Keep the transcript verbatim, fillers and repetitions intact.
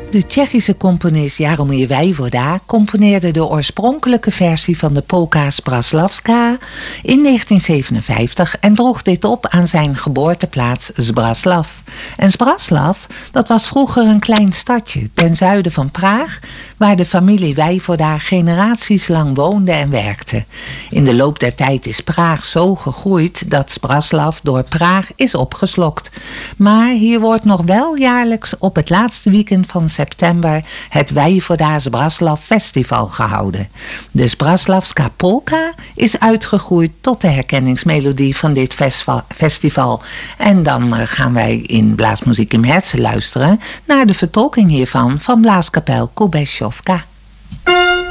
De Tsjechische componist Jaromír Vejvoda componeerde de oorspronkelijke versie van de polka Zbraslavská in negentien zevenenvijftig en droeg dit op aan zijn geboorteplaats Zbraslav. En Zbraslav, dat was vroeger een klein stadje ten zuiden van Praag, waar de familie Vejvoda generaties lang woonde en werkte. In de loop der tijd is Praag zo gegroeid dat Zbraslav door Praag is opgeslokt. Maar hier wordt nog wel jaarlijks op het laatste weekend van september het Vejvoda Zbraslav Festival gehouden. De Zbraslavská polka is uitgegroeid tot de herkenningsmelodie van dit festival. En dan gaan wij in Blaasmuziek im Herzen luisteren naar de vertolking hiervan van Blaaskapel Kubešovka.